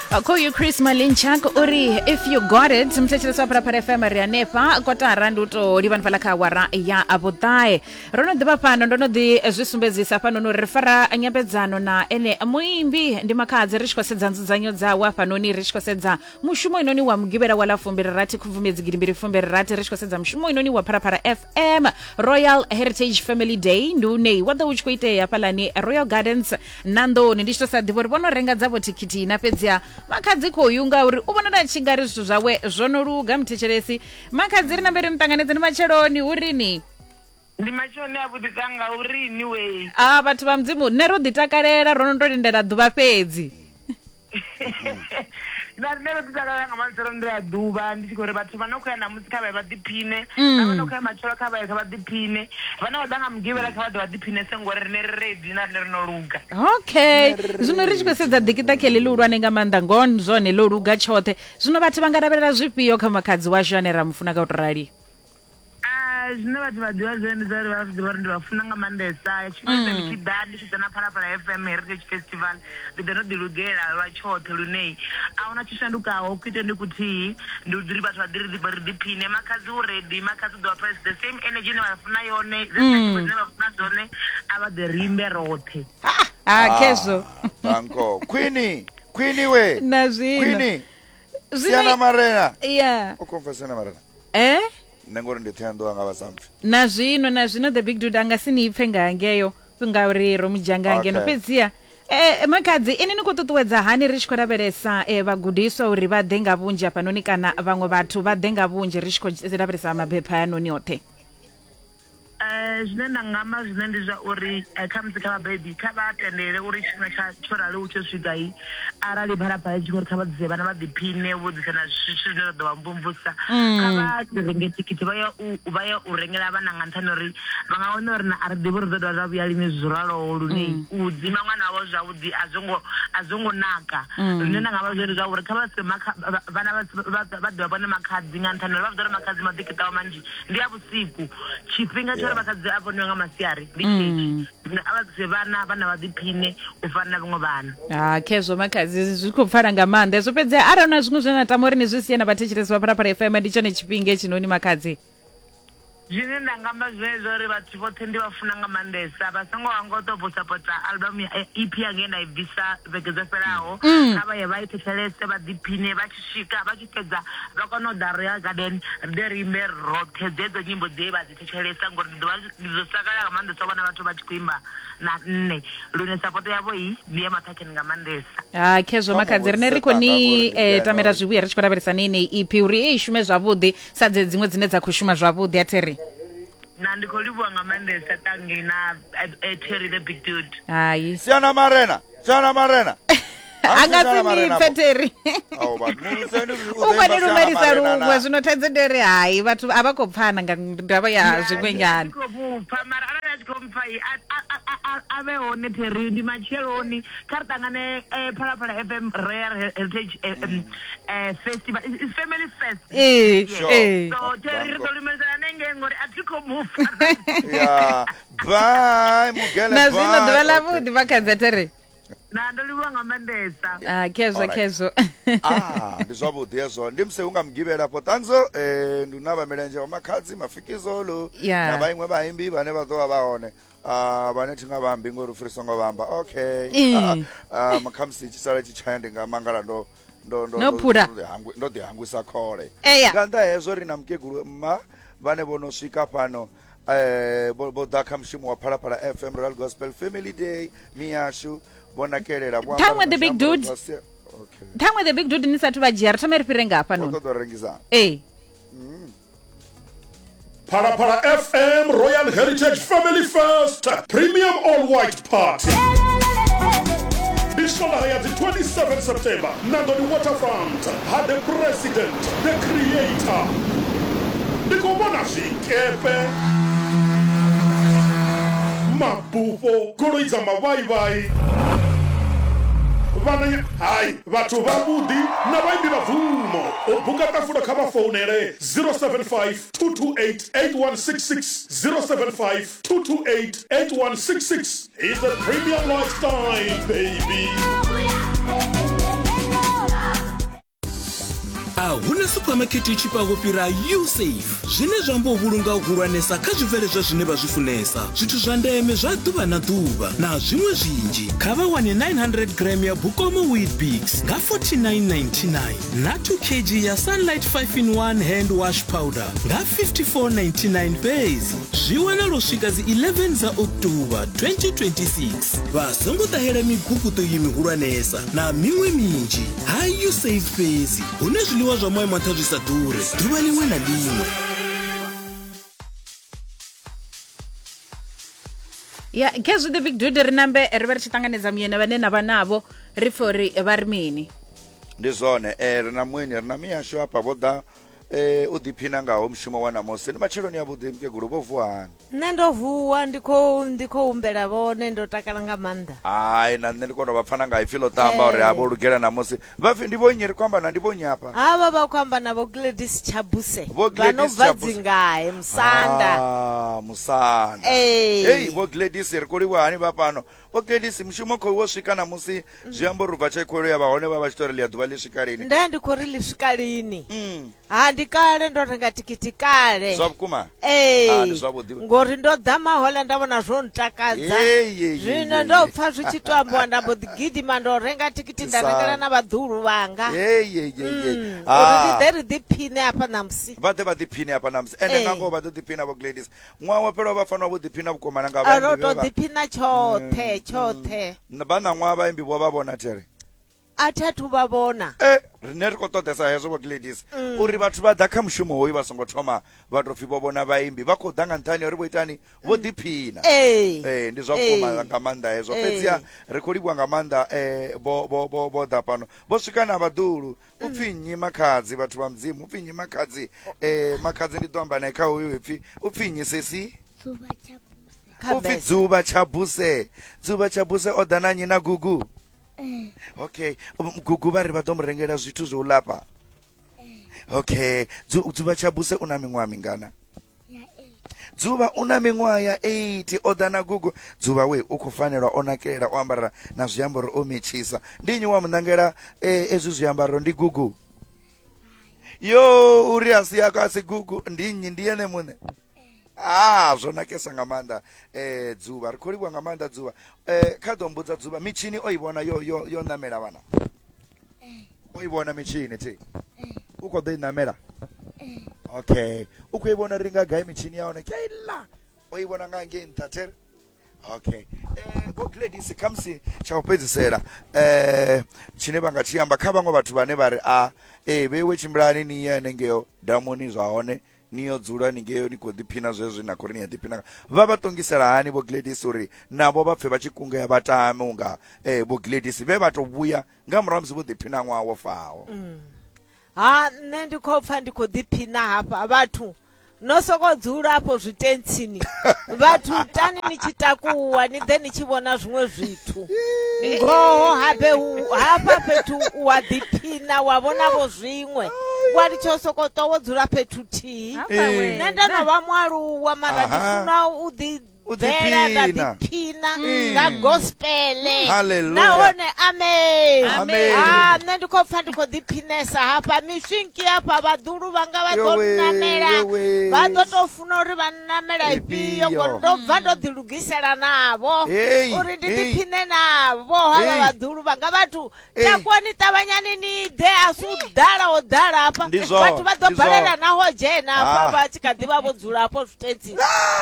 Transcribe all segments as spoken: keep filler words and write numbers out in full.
Koyu Chris Malinchak uri if you got it mthetheleso para para F M ria nepa kota randuto liban falaka wara ya abotae rono de bapano ndono di zwisumbezisa pano no refera anyapedzano na ene muimbi ndi makadzi rishko sedza nzudzanyo dzawa pano ni rishko sedza mushumo inoni wa mugibera wala fumbira rati kuvumedzi gidimbiri fumbira rati rishko sedza mushumo inoni wa para para F M Royal Heritage Family Day ndune wada uchkoite ya palani Royal Gardens nando ndishto sadivori bono renga dzavo tikiti napedzia makadzi koyunga uri ubona da chingari zvu zvawe zvonoruga mtecheresi makadzi rina mbere mtanganedze ni macheloni urini ndi machoni abudikanga urini we ah bathu vamdzimu nero ditakarera rono ndorindera duva pedzi na nero ditakarera ngamanzero ndira duva ndichikore bathu vanokuya namusika vai vadipine vanokuya macholo kava ka vadipine vana vodanga mugivera ka vadhi vadipine sengore rine ready na rine rinoruga okay zvino richikwesedza dikita keli lurwa nenga manda ngonzone loruga chote zvino vati vangaraverera zvipiyo kamakadzi washo anera mufuna kautorari zvino vati vadiwa zveni zvari vaziva ndi vafuna nga mandesa chikwenze ndichida ndichidzana para para F M Heritage Festival ndinodilugera lwachote lunei auna chishandukawo kuite ndikuti ndiri vatu vadiri dipine makadzi already makadzi do press the same energy ne vafuna yone the same ne vafuna zone ava the rimbe rote ah kezo banko Queenie Queenie we nazino Queenie Siana Marena yeah ukonfesana Marena eh nengori ndithando anga vasambi na zvino na zvino the big dude angasini ipfenga ngeyo pingauriro mujanga ngeno pedzia eh makadzi ini nikututuwedza hani richikoraberesa eh vagudiswa uri vadenga vunji panoni kana vamwe vathu vadenga vunji richikoraberesa mabhepa yanoni ote eh zvine ndangama zvine ndi zva uri khamutsi kha baby kha vatendele uri china cha chora le uche swigai arali bharabha chikori kha vadzise vana vadipine vodzisana zvino do vambumbusa kha va renge tikiti vaya vaya urengela vana nganthano ri vangaona uri na ardibo ri do zva yali mizuralo lune udzima mwana wavo zvavudi azongo azongo naka rine ndangava zviri zva uri kha vase vana vadwa vana makadzi nganthano vavdora makadzi madikita manje ndi abusiku chipinga chora vakadzi apo nyanga masiari ndichechi avadzise vana vana vadipine ufana vamwe vana ah kezo makadzi zvikufara ngamanda zopedza arona zvimwe zvena tamori nezvisiyana batecheresi vapara para F M ndichone chipinge chinoni makadzi zvine ndangamba zvezvo ri vati vothe ndi vafuna nga mandesa vasango wangotobvusapota album ya E P agenda ibvisa vhege dzaperaho kava yevaitechelese vadipine vachisvika vachipedza vakanoda Royal Garden nderimbe rote dzedzo nyimbo dze vadzitechelesa ngori ndizosakala nga mandesa vana vathu vachikuimba na nne lune sapoto yavo iyi ndiye matakeni nga mandesa ah kezo makadzi rine riko ni eh tamera zvibuya richikoraberesa nene E P uri ishume zvavudi sadze dzimwe dzine dzakushuma zvavudi ateri na ndikolibwa ngamandesa tangina Terry the big dude hayi Siana Marena Siana Marena angasini Peteri oh but museni ubani rumerisa rungwe zvinotadzendere hayi vathu avakopfana ngandava ya zvingwenyana kopfa mara ana chikompa ave one Terry ndi macheloni karitangane para para F M Royal Heritage Festival is family fest eh eh so Terry rumerisa nenge ngori atiko mufa yeah bye mugele na zvino dvala vudi vakadza Terry na ndoliwa ngamandesa ah kezo kezo ah ndizwabudi yezo ndimse ungamgibela potanzo eh ndunaba melenje wamakadzi mafikizolo nabayimwe bayimbi bane bazoba baone ah bane thinga bambi ngori ufriso ngobamba okay ah makhamsi chisala chichayende ngamangala ndo ndo ndo ndo ndo dihangwisa khole nganda yezo rina mkegulu ma bane bono swika pano eh boda khamshimu wa phala phala F M Royal Gospel Family Day miyashu bona kerera bwa time with the big dude okay time with the big dude nisathu vajira tameri pirenga apa no toto rengisa eh Para para F M Royal Heritage Family First Premium All White Party Bishola ya the twenty-seventh September Nandoni Waterfront had the president the creator Nikobona shikepe Mabufo Kuroiza mavai vai Vana hai vatu vabudi na vaimbi vavumo obuka tafuna kama phone zero seven five two two eight eight one six six zero seven five two two eight eight one six six is the premium lifestyle baby a huna supermarket ichipa kupira usafe zvine zvambo vhulunga uhulwanesa kha zvibveledzwa zvine vha zwifunesa zwithu zwa ndeme zwa ḓuvha na ḓuvha na zwiṅwe zwinzhi kha vha wane nine hundred gram ya Bukomo wheat bix nga forty-nine ninety-nine na two kilograms ya Sunlight five in one hand wash powder nga fifty-four ninety-nine fhedzi zwi wanala swika dzi eleven dza October twenty twenty-six vha songo ṱahela miguguto yi mihulwanesa na miṅwe minzhi ha usafe fhedzi hune zwiḽiwa zwa moyo matha zwi sa ḓure ḓuvha liṅwe na liṅwe. ya khezwi the big dude ri nambe ri vha ri tshi ṱanganedza muyena vhane na vha navho ri for ri vha ri mini ndi zwone eh ri na muyeni ri na miyasho hapa vho ḓa eh u ḓiphina ngaho mushumo wa namusi ndi matshiloni ya vhuḓi mukegulu vho vuwani nṋe ndo vuwa ndikho ndikho humbela vhone ndo takala nga maanḓa ai na nṋe ndi kona vha pfana nga ifilo tamba uri abo lugela namusi vapfi ndi vho nyeri kwamba na ndi vho nyapa hava vha kwamba na vho Gladys Chabuse Vho Gladys vano Chabuse. vadzingahe Musanda ah musanda Eh. hey vho Gladys ri koliwa hani vha pano vho Gladys mushumo khou wo swika namusi zwiambo ri bva tshekholo ya vha hone vha vha tshitori ḽi ya ḓuvha ḽi swika lini nda ndikho ri ḽi swika lini mm ha ndi kale ndo renga tikiti kale zwa vhukuma Eh, Ah, ndi zwavhuḓi. ngori ndo ḓa mahoḽa nda vhona zwo ntakadza Hey, hey, hey, zwino hey, ndo hey. pfa zwi tshi to ambiwa nda mbo ḓi gidima ndo renga tikiti nda Sa- rengela na vhaḓulu vhanga hey hey hey hey uri ah ndi ḓe ri ḓiphine hafha namusi vha ḓe vha ḓiphine hafha namusi ende Eh. nga ngoho vha ḓo ḓiphina vho Gladys ṅwaha wa fhela vha fanela vho ḓiphina vhukuma na nga ro vhaimbi to vhe vha- ḓiphina tshoṱhe tshoṱhe Na vha na ṅwaha vhaimbi vho vha vhona tere a thi athu vha vhona eh rine ri khou ṱoḓesa hezwo vho Gladys uri vhathu vha ḓa kha mushumo hoyu vha songo thoma vha tou pfhi vho vhona vhaimbi vha khou ḓa nga nṱhani uri vho itani vho ḓiphina Eh. eh ndi zwa Eh. vhukuma nga maanḓa hezwo Eh. fhedziha ri khou livhuwa nga maanḓa eh bo bo bo bo ḓa pano vho swika na vhaḓulu u pfhi nnyi makhadzi vhathu vha mudzimu u pfhi nnyi makhadzi eh makhadzi ndi ḓo amba naye kha hoyu pfhi u pfhi nnyi sesi u pfhi Khabese. Dzuvha Chabuse Dzuvha Chabuse o ḓa na nnyi na gugu okay um, gugu vha ri vha ḓo mu rengela zwithu zwo lapa okay Dzu- Dzuvha Chabuse una miṅwaha mingana Dzuvha una miṅwaha ya eight o ḓa na gugu Dzuvha we u khou fanelwa o nakelela o ambara na zwiambaro o metshisa ndi nnyi wa munangela eh, ezwi zwiambaro ndi gugu yo uri asi yako asi gugu ndi nnyi ndi ene muṋe ah zwo nakesa nga maanḓa eh Dzuvha ri khou livhuwa nga maanḓa Dzuvha eh kha ḓo mbudza Dzuvha mitshini o i vhona yo yo yo namela vhana o i vhona mitshini thi u khou ḓo i namela okay u khou i vhona ri nga gai mitshini ya hone kaila o i vhona nga ngei nṱha tere okay eh vho Gladys khamsi tsha u fhedzisela eh tshine vha nga tshi amba kha vhaṅwe vhathu vhane vha ri a eh vhewe tshimbilani ni ya nengeyo damuni zwa hone niyo dzula ni ngeyo ni khou ḓiphina zwezwi na khou ri ni ya ḓiphina vha vha ṱongisela hani vho Gladys uri navho vha pfe vha tshi kungeya vha tame unga eh vho Gladys vhe vha tou vhuya nga murahu musi vho ḓiphina ṅwaha wo faho ha nṋe ndi khou pfa ndi khou ḓiphina hafha vhathu no soko dzula afho zwitentsini vhathu tani ni tshi takuwa ni ḓe ni tshi vhona zwiṅwe zwithu ngoho habe hu- hafha fhethu wa ḓiphina wa vhonavho zwiṅwe wa ri tsho soko ṱwa wo dzula fhethu thihi Eh. nṋe ndo no vha mualuwa mara ndi Aha. funa u ḓi U bvela nda ḓiphina. ḓiphina nga gospele Hallelujah. nahone amen Amen. ah nṋe ndi khou pfa ndi khou ḓiphinesa hafha miswinki hafha vhaḓulu vhanga vha ḓo Yowe, namela yowe. vha ḓo tou funa uri vha namela ifhio Ifhio. ngori ndo bva ndo ḓilugisela navho Hey, uri ndi hey. ḓiphine navho havha Hey. vhaḓulu vhanga vhathu Hey. takuwani ṱavhanyani ni ḓe a si u ḓala o ḓala hafha Ndi zwo, vhathu vha ḓo ndi zwo. balela naho dzhena hafha Ah. vha tshi kha ḓi vha vho dzula hafho zwitentsi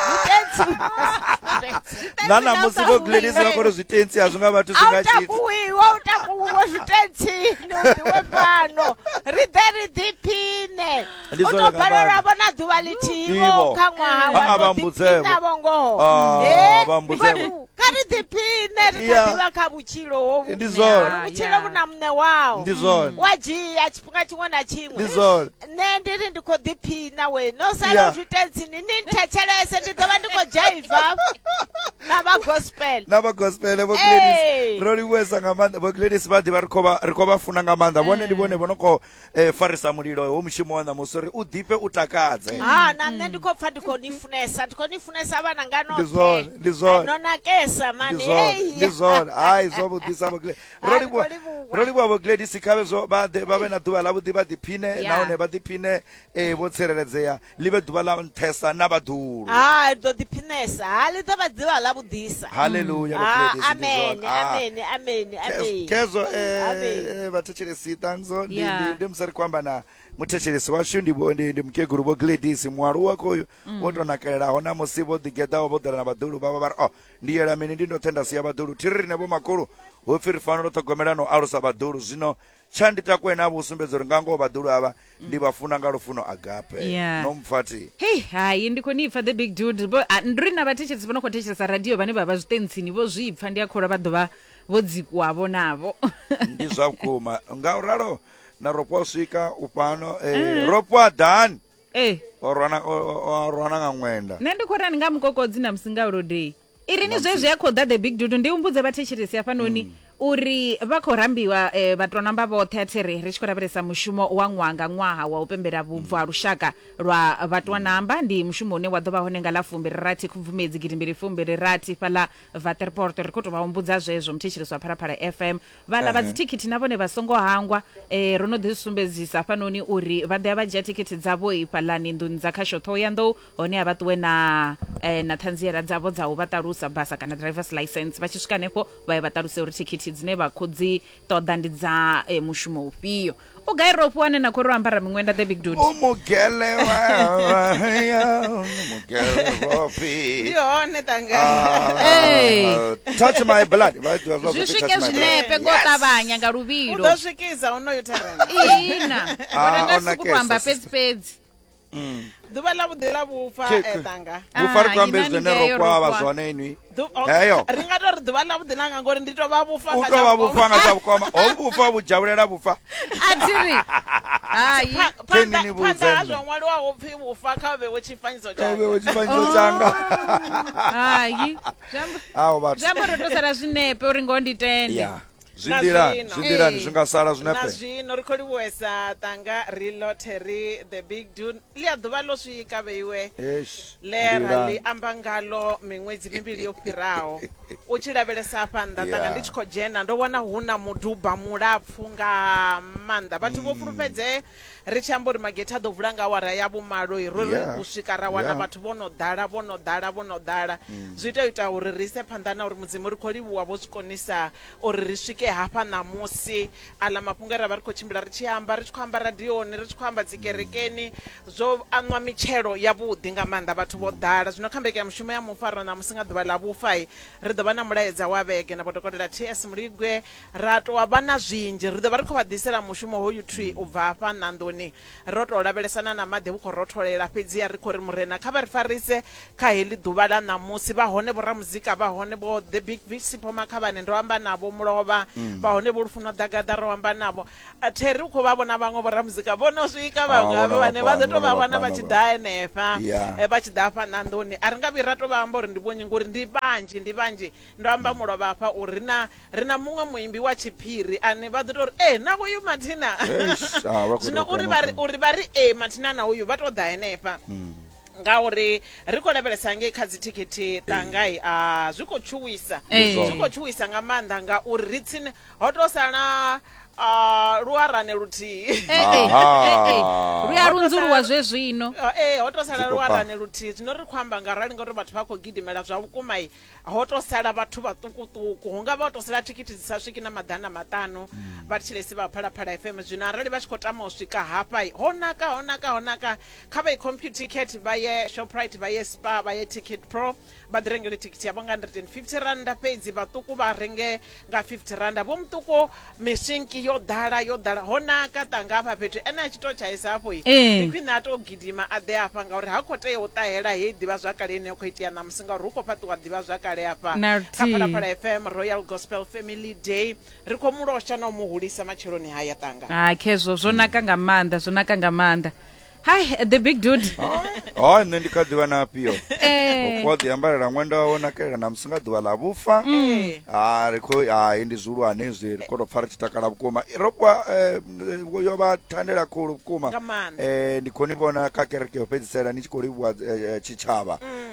zwitentsi na na musi vho Gladys vha khou ri zwitentsi a zwi nga vhathu zwi nga tshithu awutakuwiwa utakuwiwa zwitentsi ndiwe fhano ri ḓe ri ḓiphine Ndi u zwone to nga balela maanḓa. vhona ḓuvha lithihi Ivo. vho kha ṅwaha Ah, ah, wa vha ḓo mbudzevho. ḓiphina vho ngoho Ah, Eh, vha mbudzevho. vhathu, kha ri ḓiphine ri Yeah. kha ḓivha kha vhutshilo hovhu Ndi zwone. Uri vhutshilo vhu na muṋe wao Ndi zwone. wa dzhia tshifhinga tshiṅwe na Ndi tshiṅwe zwone. nṋe ndi ri ndi khou ḓiphina we no sala Yeah. zwitentsini ni nthetshelese ndi ḓo vha ndi khou dzhaiva na vha gospel na vha gospel vho Hey. Gladys ro livhuwesa nga maanḓa vho Gladys vha ḓivha ri khou vha ri khou vha funa nga maanḓa vhone ndi vhone vho no khou eh, farisa mulilo ho mushumo wa ṋamusi uri u ḓifhe u takadze ha na nṋe ndi khou pfa ndi khou ni funesa ndi khou ni funesa vhana nga Ndi zwone, ndi zwone. no nakesa Ndi mani zwone hey. ndi zwone hayi zwavhuḓisa vho Gladys ro Ah, livhuwa ndi khou livhuwa. ro livhuwa vho Gladys Khabezo vha vhe na ḓuvha ḽavhuḓi vha ḓiphine Yeah. nahone vha ḓiphine eh, vho tsireledzea ḽi vhe ḓuvha ḽa nṱhesa na vhaḓulu. ha ri ḓo ḓiphinesa ha ḽi ḓo vha ḓivha ḽa vhuḓisa Haleluya vho Ah, Gladys, ndi amen zwone. Ah. amen amen amen kezo Amen. vhathetshelesi ṱanzo ndi- Yeah. ndi- ndi musari kwamba na muthetshelesi washu ndi vho- ndi ndi mukegulu vho Gladys mualuwa khoyu vho to nakelelaho na musi vho ḓigeḓaho vho ḓela na vhaḓulu vhavha vha ri o ndi yela mini ndi ndo thenda sia vhaḓulu thiri rine vho makulu ho pfi ri fanela u ṱhogomela na u alusa vhaḓulu zwino tsha ndi takwena vho sumbedza uri nga ngoho vhaḓulu ava ndi vhafuna nga lufuno agape Yeah. no mpfati hei hai ndi khou ni pfa the big dude Bo- ah, ndi ri na vhathetshelesi vho no khou thetshelesa radio vhane vha vha zwitentsini vho zwi pfa ndi a kholwa vha ḓo vha vho dzikuwavho navho ndi zwa vhukuma nga u ralo na ropo swika upano eh, ropo a dan eh o rwana o- o- o rwana nga ṅwenda nṋe ndi khou rani nga mukokodzi na musingauro dei i rini zwezwi ya khou ḓa the big dude ndi umbudze vhathetshelesi hafhanoni uri vha khou rambiwa eh, vhatonamba vhoṱhe athiri ri tshi khou lavhelesa mushumo wa ṅwaha nga ṅwaha wa u pembela vhubvo ha lushaka lwa vhatonamba ndi mushumo une wa ḓo vha hone nga ḽa fumbili rathi khubvumedzi gidimbili fumbili rathi fhaḽa vaterport ri khou tou vha humbudza zwezwo muthetshelesi wa phalaphala f m vhaḽa vha dzithikhithi na vhone vha songo hangwa eh, ro no ḓi sumbedzisa hafhanoni uri vha ḓo ya vha dzhia thikhithi dzavho i fhaḽani nḓuni dza khasho thohoyandou hone a vha ṱuwe na eh, na ṱhanziela dzavho dza u vha ṱalusa basa kana drivers license vha tshi swika hanefho vha ye vha ṱaluse uri thikhithi dzine vha khou dzi ṱoḓa ndi dza eh, mushumo ufhio u gai ropu wane na khou ri u ambara miṅwenda the big dude umugele wa umugele ropi ndi hone tanga Hey. touch my blood Vha ḓivha zwa zwi kuti swike touch my blood. zwinepe ngo ṱavhanya nga u luvhilo ḓo swikisa unoyo tharana ina Ah, renga ona suku amba kesa, fedzi fedzi ḓuvha ḽa vhuḓi ḽa vhufa Ke- eh, ke- tanga vufa ri Ah, kwambe imani zwene ngeyo ro kwava ropa. zwone inwi Du- o- heyo ri nga tou ri ḓuvha ḽa vhuḓi langa ngori ndi tou vha vhufa u nga tovha tshavho. vhufa nga tsha vhukoma ho vhufa vhujabulela vhufa athiri hai Pa- Kenini phanḓa vhudzembe. phanḓa ha zwo ṅwaliwaho pfi vhufa kha vhewe tshifanyiso ewe tshawe uchifanyiso changa hai Zwiamba- awu vhathu zwiamba ro to sala zwinepe uri ngo nditende ya zwindirani zwino. zwindirani Eh. zwi nga sala na zwinepe zwino ri khou livhuwesa tanga riloteri the big dune ḽi a ḓuvha ḽo swika vheiwe Eish, lera ndirani. ḽi amba ngalo miṅwedzi mivhili yo fhiraho u tshi lavhelesa phanḓa tanga Yeah. ndi tshi khou dzhena ndo wana hu na muduba mulapfu nga maanḓa vhathu vho fulufhedze ri tshi amba uri magetha a ḓo vula nga awara ya vhumalo ro ri Yeah. u swika ra wana Yeah. vhathu vho no ḓala vho no ḓala vho no ḓala zwi ita ita uri ri ise phanḓa na uri mudzimu ri khou livhuwa vho zwi konisa uri ri swike hafha ṋamusi aḽa mafhungo e ra vha ri khou tshimbila ri tshi amba ri tshi khou amba radioni ri tshi khou amba dzikerekeni zwo anwa mitshelo yavhuḓi nga maanḓa vhathu vho ḓala zwino kha mbekanyamushumo ya mufaro ṋamusi nga ḓuvha ḽa vhufa ri ḓo vha na mulaedza wa vhege na potokotela t s muligwe ra tou vha na zwinzhi ri ḓo vha ri khou vha ḓisela mushumo hoyu twi u bva hafha ṋandoni ro tou lavhelesana na maḓi vhu khou rotholela fhedziha ri khou ri murena kha vha ri farise kha heḽi ḓuvha ḽa ṋamusi vha hone vho ramuzika vha hone vho the big visipo makhavhane ndo amba navho mulovha vha hone vho lufuno dagada ro amba navho theri u khou vha vhona vhaṅwe vho ramuzika vho no swika vhaṅwe Ah, havha vhane vha ḓo tou vha vhona wana vha vhana tshi vha- ḓa henefha Yeah. eh, vha tshi ḓa hafha ṋandoni a ri nga vhi ra tou vha amba uri ndi vhonyi ngori ndi vhanzhi ndi vhanzhi ndo amba mulovha hafha uri ri na ri na muṅwe muimbi wa tshiphiri ane vha ḓo tou ri e na uyu mathina Eish, ah, vha khou zwino tou uri kona vha ri- u- uri vha ri e mathina na uyu vha tou ḓa henefha ngauri ri khou lavhelesa ngei kha dzithikhithi tangai a zwi khou tshuwisa Eh. zwi khou tshuwisa nga maanḓa ngauri ri tsini ho tou sala a luarane luthihi Aha. ri a lunzuluwa zwezwino e ho tou sala Zwi khou luarane luthihi zwino ri khou amba nga rali ngauri vhathu vha khou gidimela zwa vhukuma i ho tou sala vhathu vhaṱukuṱuku hu nga vha ho tou sala thikhithi dzi sa swiki na maḓana maṱanu vhatshilesi vha phalaphala f m zwino arali vha tshi khou tama u swika hafha i, ho naka ho naka ho naka kha vha i computicket vha ye shoprite vha ye spa vha ye ticket pro vha ḓi rengele thikhithi yavho nga one hundred and fifty randa fhedzi vhaṱuku vha renge nga fifty randa vho muṱuku mishinki yo ḓala yo ḓala ho naka ṱanga hafha fhethu ene a tshi tou tshaisa hafho i Eh. ndi khwine a tou gidima a ḓe hafha ngauri ha khou tea u ṱahela hei ḓivha zwakale ine ya khou itea ṋamusi ngauri hu khou fhaṱiwa ḓivha zwakale hafha Na kha luthihi. phalaphala f m royal gospel family day ri khou mu losha na u mu hulisa matsheloni haya ṱanga ha khezwo zwo naka nga maanḓa zwo naka nga maanḓa hi the big dude ho nṋe ndi kha ḓivha na afhio eh ukho ḓi ambarela ṅwenda wawo nakelela na musi nga ḓuvha ḽa vhufa Eh. ha ri khou hai ndi zwihulwane zwi ri khou tou pfa ri tshi takala vhukuma ropwa yo vha thandela khulu vhukuma Nga maanḓa. eh ndi khou ni vhona kha kereke yo fhedzisela ni tshi khou livhuwa eh, eh, tshitshavha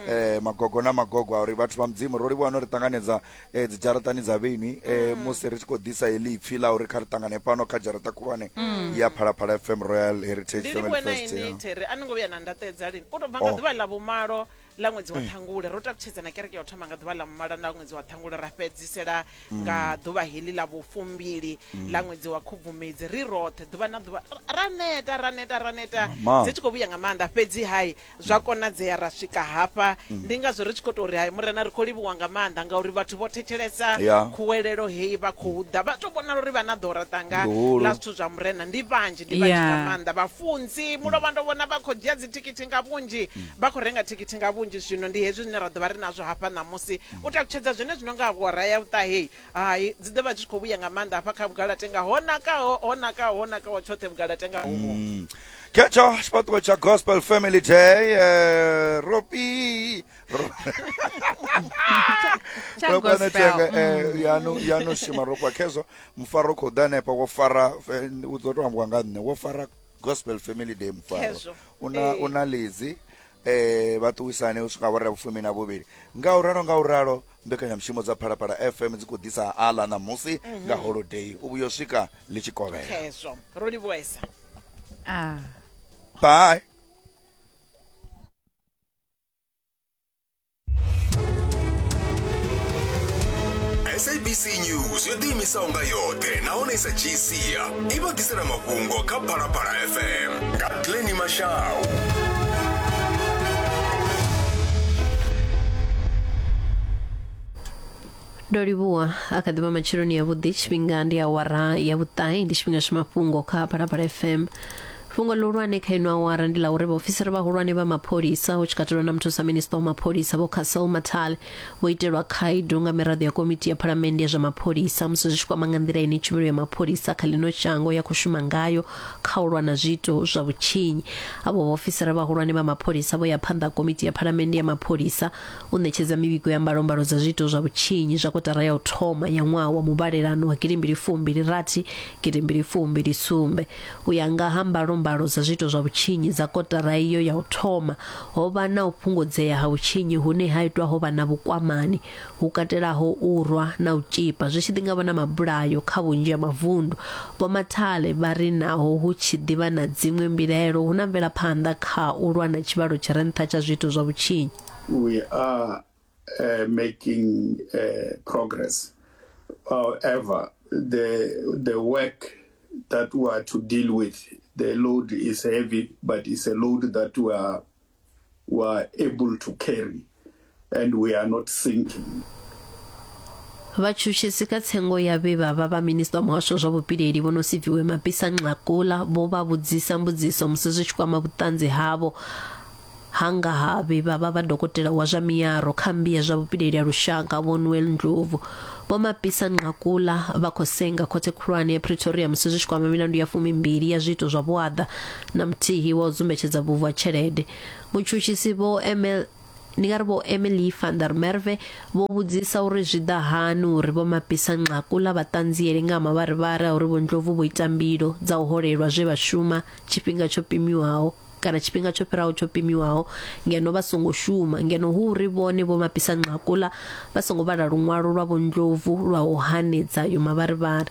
eh magogo na magogo uri vhathu vha mudzimu ro livhuwa no ri tanganedza eh dzi jaratani dza vheni eh musi ri tshi khou disa eli pfila uri kha ri tangane pano kha jarata khulwane ya Phalaphala F M Royal Heritage Family Fest ndi ri a ningo vhuya na ndaṱedza lini u to bva nga ḓuvha ḽa vhumalo la ṅwedzi wa ṱhangule ro takutshedzana kereke ya u thoma nga ḓuvha ḽa vhumalo na ṅwedzi wa ṱhangule ra fhedzisela nga ḓuvha heḽi ḽa vhufumbili la ṅwedzi wa khubvumedzi ri roṱhe ḓuvha na ḓuvha ra neta ra neta ra neta dzi tshi khou vhuya nga maanḓa fhedzi hai zwa konadzea ra swika hafha ndi ngazwo ri tshi khou tou ri hai murena ri khou livhuwa nga maanḓa ngauri vhathu vho thetshelesa khuwelelo heyi vha khou ḓa vha tou vhona uri vha na ḓo ratanga ḽa zwithu zwa murena ndi vhanzhi ndi vhanzhi nga maanḓa vhafunzi mulovha ndo vhona vha khou dzhia dzi thikhithi nga vhunzhi vha khou renga thikhithi nga vhunzhi zwino ndi hezwi zwine ra ḓo vha ri nazwo hafha ṋamusi u takutshedza zwine zwino nga hora ya vhuṱaheyi hai dzi ḓo vha dzi khou vhuya nga maanḓa hafha kha vhugalatenga ho nakaho ho nakaho ho nakaho tshoṱhe vhugalatenga humo Kecho, xipatuwa cha Gospel Family Day, eh, Ropi. Cha Gospel. Eh, yanu yanu shima ropa kezo, mfaro kodane pa wafara uzoto amwanga nne wafara Gospel Family Day mfaro. Una una lizi eh bathu wisane usika wara bufumi na bobiri. Nga uraro nga uraro mbekanya mshimo za Phalaphala F M zikudisa ala na musi nga holiday ubuyosika lichikovela. Kezo. Roli voice. Ah. Bye. S A B C News yo tiimisa unga yote naonesa chisia iva kisera makungo ka Phalaphala F M nga Glenny Mashau. Doribuwa akadhiva machironi ya vudhi chipinga ndi ya wara ya vutai ndi chipinga shimapungo ka Phalaphala F M. Fungo lurwane kainwa awara ndi la ureba ofisira bahulwane ba mapolisa uchikatiro na mtusa minister wa mapolisa bo Castle Matale waiterwa khaidu nga mirado ya komiti ya parliament ya mapolisa msuzishikwa mangandira ini chumiro ya mapolisa kalino chango ya kushuma ngayo khaulwa na zvito zwa vuchinyi abo ofisira bahulwane ba mapolisa bo ya phanda komiti ya parliament ya mapolisa unecheza mibiko ya mbarombaro za zvito zwa vuchinyi zwa kotara ya uthoma ya mwawa mubalelano wa kilimbiri fumbiri rati kilimbiri fumbiri sumbe uyanga hamba mbalo za zvito zwa vuchinyi za kotara iyo ya uthoma hova na upungudzea ha vuchinyi hune haitwa hova na vukwamani hukatelaho urwa na uchipa zvichidinga na mabulayo kha vunji ya mavundu bo Matale vari naho hu chidiva na dzimwe mbilelo hunamvela phanda kha urwa na chivalo cha rentha cha zvito zwa vuchinyi. We are uh, making uh, progress. However, the the work that we are to deal with, the load is heavy, but it's a load that we are, we are able to carry, and we are not sinking. Vachuchisika tsengo ya veva vava minister muhasho zwa vupileli vono siviwe mapisa nxakula vo va vudzisa mbudziso musi xikwama vutanzi havo hanga have vava va dokotela wa zwa miyaro khambi ya zwa vupileli ya lushaka vo Noel Ndlovu vo mapisa nxakula va khosenga khothe khulwane ya Pretoria musi xikwama milandu ya fumi mbili ya zvito zwa vuada na mtihi wa uzumbetshedza vuvu wa tshelede muchuchisi vo M L Nigarbo Emily van der Merwe vo vudzisa uri zwida hanu uri vo mapisa nxakula vatanzieli nga mavarivara uri vo Ndlovu vo ita mbilo dza u holelwa zwe va shuma tshifhinga tsho pimiwaho kana tshifhinga tsho fhiraho tsho pimiwaho ngeno vha songo shuma ngeno hu uri vhone vo mapisa nxakula vha songo vhala lunwalo lwa vo Ndlovu lwa u hanedza yo mavarivara.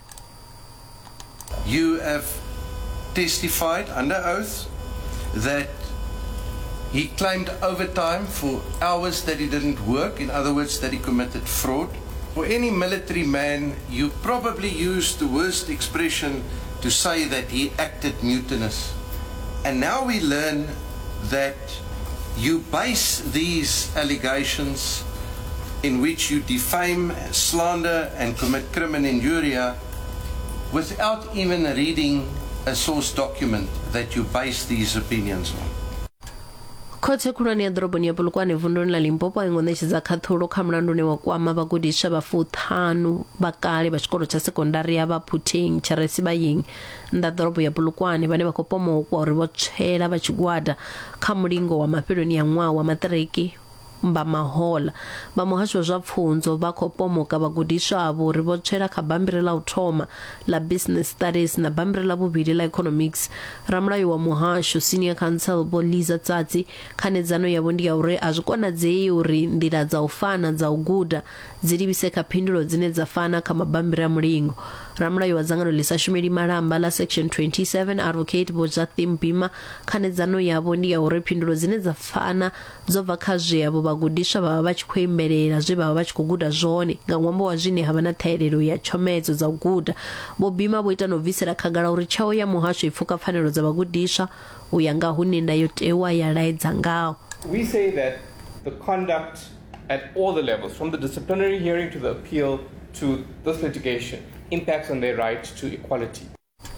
You have testified under oath that he claimed overtime for hours that he didn't work, in other words, that he committed fraud. For any military man, you probably used the worst expression to say that he acted mutinous. And now we learn that you base these allegations in which you defame, slander, and commit crimen injuria without even reading a source document that you base these opinions on. Khothe khulwane ya ḓoroboni ya Polokwane vunḓuni ḽa Limpopo a ṅoṋetshedza khaṱhulo kha mulandu une wa kwama vhagudiswa vha fuṱhanu vha kale vha tshikolo tsha sekondari ya vha Phutheng Charles Bayeng nnḓa ḓorobo ya Polokwane vhane vha khou pomokwa uri vho tswela vha tshigwada kha mulingo wa mafheloni ya ṅwaha wa maṱiriki mba mahola vha muhasho zwa pfunzo vha khou pomoka vhagudiswa avho uri vho tswela kha bambiri ḽa u thoma ḽa business studies na bambiri ḽa vhuvhili ḽa economics. Ramulayo wa muhasho senior counsel Vho Liza Tsatsi khanedzano yavho ndi ya uri a zwi konadzei uri nḓila dza u fana dza u guda dzi livhise kha phindulo dzine dza fana kha mabambiri a mulingo. Ramulayo wa dzangano ḽisa shumeli malamba ḽa section twenty-seven advocate Vho Jathim Bima khanedzano yavho ndi ya uri phindulo dzine dza fana dzo bva kha zwe avho vhagudiswa vha vha tshi khou imbelela zwe vha vha tshi khou guda zwone nga ṅwambo wa zwine havha na ṱhahelelo ya tshomedzo dza u guda. Vho Bima vho ita no bvisela khagala uri tsheo ya muhasho i pfuka pfanelo dza vhagudiswa u ya nga hune ndayotewa ya laedza ngaho. We say that the conduct at all the levels, from the disciplinary hearing to the appeal to this litigation, impacts on their right to equality.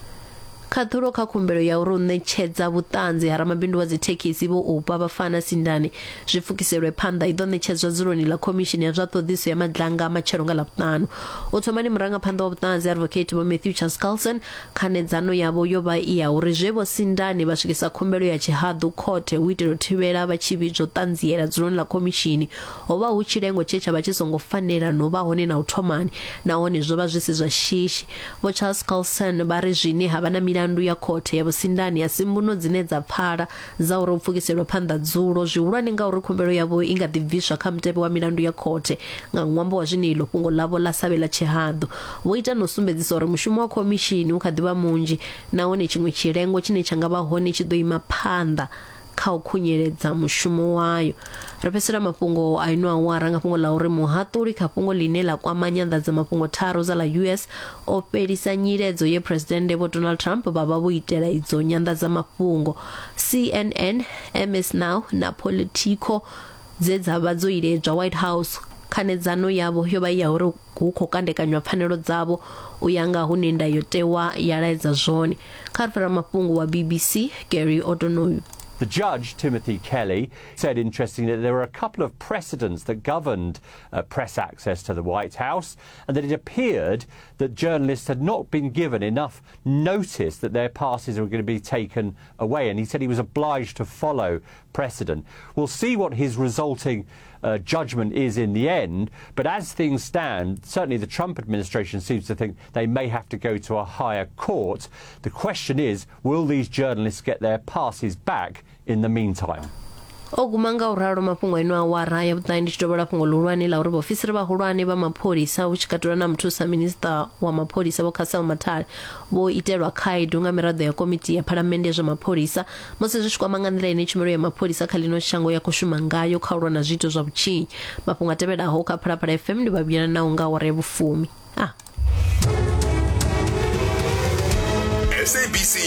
Khathulo kha khumbelo ya uri u ṋetshedza vhuṱanzi ha ramabindu wa dzithekhisi vho upa vhafana sindani zwi pfukiselwe phanḓa i ḓo ṋetshedzwa dzuloni ḽa khomishini ya zwa ṱhoḓiso ya madlanga a matshelo nga ḽavhuṱanu. U thomani murangaphanḓa wa vhuṱanzi advocate Vho Matthew Chaskalson khanedzano yavho yo vha i ya uri zwe vho sindani vha swikisa khumbelo ya tshihaḓu khothe u itela u thivhela vha tshi vhidzwa u ṱanziela dzuloni ḽa khomishini ho vha hu tshilengo tshe tsha vha tshi songo fanela no vha hone na u thomani nahone zwo vha zwi si zwa shishi. Vho Chaskalson vha ri zwine havha na milandu ya khothe ya vhusindani ya simbuno dzine dza pfala za uri u pfukiselwa phanḓa dzulo zwihulwane nga uri khumbelo yavho i nga ḓi bviswa kha mutevhe wa milandu ya khothe nga ṅwambo wa zwine iḽo fhungo ḽavho ḽa savhe ḽa tshihaḓu. Vho ita no sumbedzisa uri mushumo wa khomishini u kha ḓivha munzhi nahone tshiṅwe tshilengo tshine tsha nga vha hone tshi ḓo ima phanḓa kha u khunyeledza mushumo wayo. Ri fhedzisela mafhungo a ino awara nga fhungo ḽa uri muhaṱuli kha fhungo ḽine ḽa kwama nyanḓadza mafhungo tharu dza ḽa U S o fhelisa nyiledzo ye President Vho Donald Trump vha vha vho itela idzo nyanḓadza mafhungo. C N N, M S Now na Politico dze dza vha dzo iledzwa White House khanedzano yavho yo vha ya uri hu khou kandekanywa pfanelo dzavho u ya nga hune ndayotewa ya laedza zwone. Kha ri mafhungo wa B B C Gary O'Donoghue. The judge, Timothy Kelly, said, interestingly, that there were a couple of precedents that governed uh, press access to the White House, and that it appeared that journalists had not been given enough notice that their passes were going to be taken away. And he said he was obliged to follow precedent. We'll see what his resulting Uh, judgment is in the end, but as things stand, certainly the Trump administration seems to think they may have to go to a higher court. The question is, will these journalists get their passes back in the meantime? Ogumanga uraro mafhungo ino awara ya vhuṱahi ndi tshi fhungo ḽihulwane ḽa uri vhaofisiri vhahulwane vha mapholisa hu tshi katela na muthusa minista wa mapholisa Vho Castle Mathale vho itelwa khaedu nga miraḓo ya komiti ya phalamennde ya zwa mapholisa musi zwi tshi kwama nga nḓila ine tshumelo ya mapholisa kha ḽino shango ya khou shuma ngayo kha u lwa na zwiito zwa vhutshinyi. Mafhungo a tevhelaho kha Phalaphala F M ndi vhavhuyana naho nga awara ya vhufumi. ah S A B C